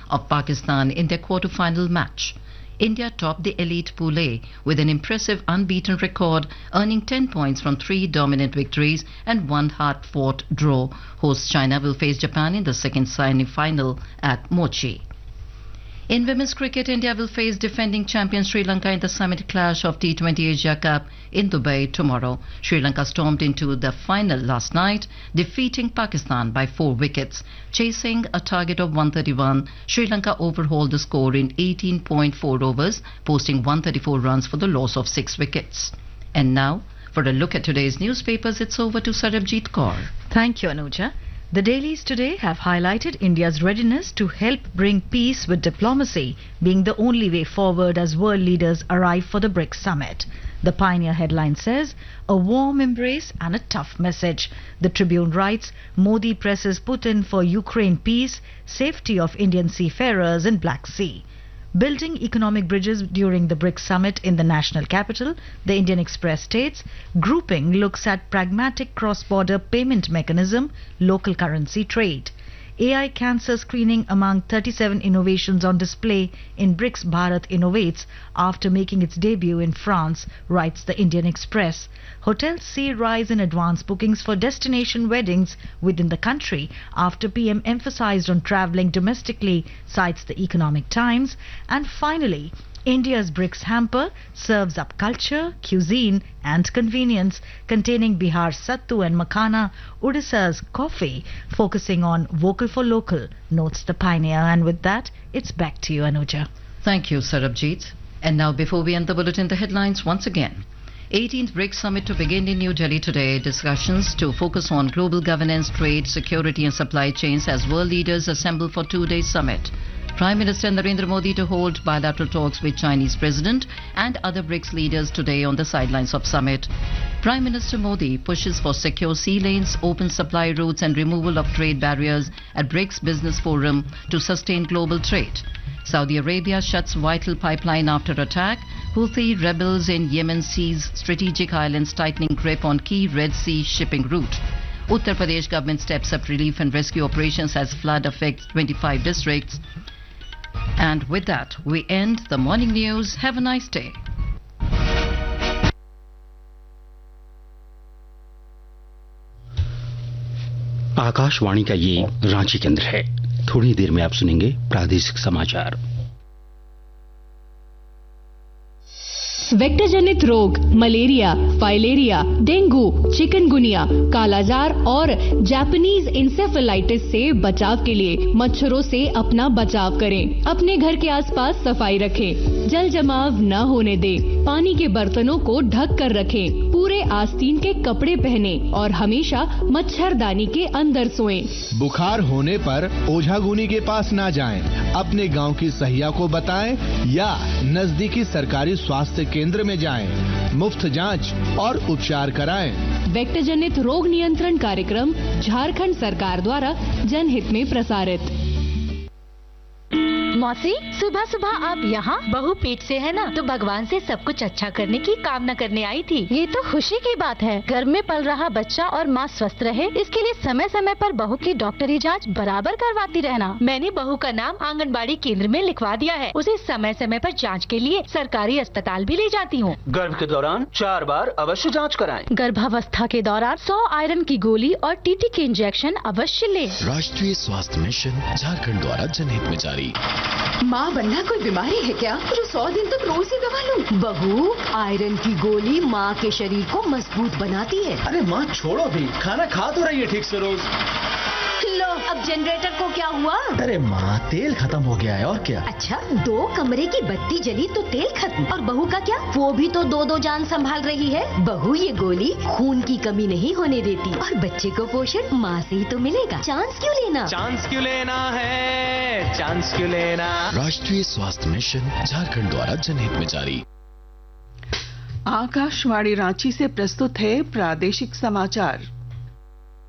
of Pakistan in their quarter-final match. India topped the elite Pool A with an impressive unbeaten record, earning 10 points from 3 dominant victories and 1 hard-fought draw. Host China will face Japan in the second semi-final at Mochi. In women's cricket, India will face defending champion Sri Lanka in the summit clash of T20 Asia Cup in Dubai tomorrow. Sri Lanka stormed into the final last night, defeating Pakistan by 4 wickets. Chasing a target of 131, Sri Lanka overhauled the score in 18.4 overs, posting 134 runs for the loss of 6 wickets. And now, for a look at today's newspapers, it's over to Sarabjit Kaur. Thank you, Anuja. The dailies today have highlighted India's readiness to help bring peace with diplomacy, being the only way forward as world leaders arrive for the BRICS summit. The Pioneer headline says, a warm embrace and a tough message. The Tribune writes, Modi presses Putin for Ukraine peace, safety of Indian seafarers in Black Sea. Building economic bridges during the BRICS summit in the national capital, the Indian Express states, grouping looks at pragmatic cross-border payment mechanism, local currency trade. AI cancer screening among 37 innovations on display in BRICS Bharat Innovates after making its debut in France, writes the Indian Express. Hotels see rise in advance bookings for destination weddings within the country after PM emphasized on travelling domestically, cites the Economic Times. And finally, India's BRICS hamper serves up culture, cuisine and convenience, containing Bihar's sattu and makhana, Odisha's coffee, focusing on vocal for local, notes the Pioneer. And with that, it's back to you, Anuja. Thank you, Sarabjit. And now, before we end the bulletin, the headlines once again. 18th BRICS Summit to begin in New Delhi today. Discussions to focus on global governance, trade, security and supply chains as world leaders assemble for 2-day summit. Prime Minister Narendra Modi to hold bilateral talks with Chinese President and other BRICS leaders today on the sidelines of summit. Prime Minister Modi pushes for secure sea lanes, open supply routes and removal of trade barriers at BRICS Business Forum to sustain global trade. Saudi Arabia shuts vital pipeline after attack. Houthi rebels in Yemen seize strategic islands, tightening grip on key Red Sea shipping route. Uttar Pradesh government steps up relief and rescue operations as flood affects 25 districts. And with that, we end the morning news. Have a nice day. Akashvani का ये रांची केंद्र है। थोड़ी देर में आप सुनेंगे प्रादेशिक समाचार। वेक्टर जनित रोग मलेरिया, फाइलेरिया, डेंगू, चिकनगुनिया, कालाजार और जापानीज इंसेफेलाइटिस से बचाव के लिए मच्छरों से अपना बचाव करें। अपने घर के आसपास सफाई रखें, जल जमाव न होने दें, पानी के बर्तनों को ढक कर रखें, पूरे आस्तीन के कपड़े पहने और हमेशा मच्छरदानी के अंदर सोएं। बुखार होने पर ओझागुनी के पास ना जाएं, अपने गांव की सहिया को बताएं या नजदीकी सरकारी स्वास्थ्य केंद्र में जाएं, मुफ्त जांच और उपचार कराएं। वेक्टर जनित रोग नियंत्रण कार्यक्रम झारखंड सरकार द्वारा जनहित में प्रसारित। मौसी, सुबह सुबह आप यहाँ? बहू पेट से है ना, तो भगवान से सब कुछ अच्छा करने की कामना करने आई थी। ये तो खुशी की बात है। घर में पल रहा बच्चा और माँ स्वस्थ रहे, इसके लिए समय समय पर बहू की डॉक्टरी जांच बराबर करवाती रहना। मैंने बहू का नाम आंगनबाड़ी केंद्र में लिखवा दिया है। उसे समय समय पर जाँच के लिए सरकारी अस्पताल भी ले जाती हूँ। गर्भ के दौरान 4 बार अवश्य जाँच कराएं। गर्भावस्था के दौरान 100 आयरन की गोली और टीटी के इंजेक्शन अवश्य लें। राष्ट्रीय स्वास्थ्य मिशन झारखंड द्वारा जनहित में जारी। माँ बनना कोई बीमारी है क्या जो 100 दिन तक रोज ही दवा लूं? बहू, आयरन की गोली माँ के शरीर को मजबूत बनाती है। अरे माँ छोड़ो भी, खाना खा तो रही है ठीक से रोज। लो, अब जनरेटर को क्या हुआ? अरे माँ, तेल खत्म हो गया है और क्या? अच्छा, 2 कमरे की बत्ती जली तो तेल खत्म, और बहू का क्या? वो भी तो 2 जान संभाल रही है। बहू ये गोली खून की कमी नहीं होने देती और बच्चे को पोषण माँ से ही तो मिलेगा। चांस क्यों लेना? चांस क्यों लेना है? चांस क्यों लेना? राष्ट्रीय स्वास्थ्य मिशन झारखंड द्वारा जनहित में जारी। आकाशवाणी रांची से प्रस्तुत है प्रादेशिक समाचार।